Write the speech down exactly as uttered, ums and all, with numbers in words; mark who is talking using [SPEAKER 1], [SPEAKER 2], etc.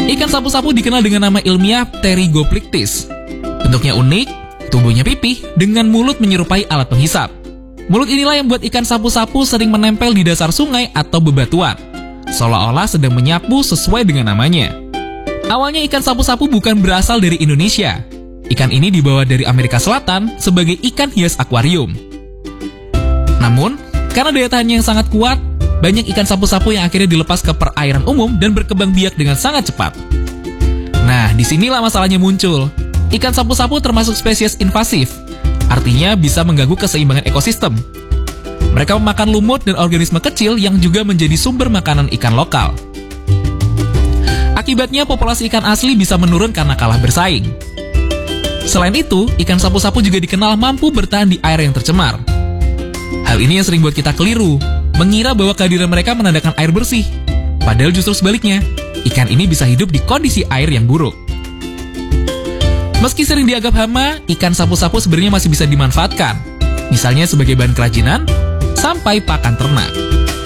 [SPEAKER 1] Ikan sapu-sapu dikenal dengan nama ilmiah Pterygoplictis. Bentuknya unik, tubuhnya pipih, dengan mulut menyerupai alat penghisap. Mulut inilah yang membuat ikan sapu-sapu sering menempel di dasar sungai atau bebatuan, seolah-olah sedang menyapu sesuai dengan namanya. Awalnya ikan sapu-sapu bukan berasal dari Indonesia. Ikan ini dibawa dari Amerika Selatan sebagai ikan hias akuarium. Namun, karena daya tahannya yang sangat kuat, banyak ikan sapu-sapu yang akhirnya dilepas ke perairan umum dan berkembang biak dengan sangat cepat. Nah, disinilah masalahnya muncul. Ikan sapu-sapu termasuk spesies invasif, artinya bisa mengganggu keseimbangan ekosistem. Mereka memakan lumut dan organisme kecil yang juga menjadi sumber makanan ikan lokal. Akibatnya, populasi ikan asli bisa menurun karena kalah bersaing. Selain itu, ikan sapu-sapu juga dikenal mampu bertahan di air yang tercemar. Hal ini yang sering buat kita keliru, mengira bahwa kehadiran mereka menandakan air bersih. Padahal justru sebaliknya, ikan ini bisa hidup di kondisi air yang buruk. Meski sering dianggap hama, ikan sapu-sapu sebenarnya masih bisa dimanfaatkan. Misalnya sebagai bahan kerajinan, sampai pakan ternak.